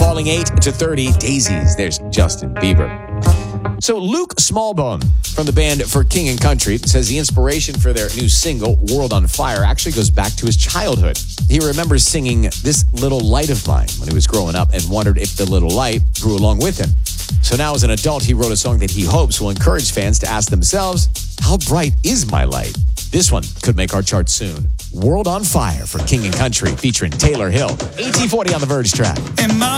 Falling 8 to 30, Daisies. There's Justin Bieber. So Luke Smallbone from the band For King and Country says the inspiration for their new single, World on Fire, actually goes back to his childhood. He remembers singing This Little Light of Mine when he was growing up and wondered if the little light grew along with him. So now as an adult, he wrote a song that he hopes will encourage fans to ask themselves, how bright is my light? This one could make our chart soon. World on Fire for King and Country featuring Taylor Hill. AT40 on the Verge track.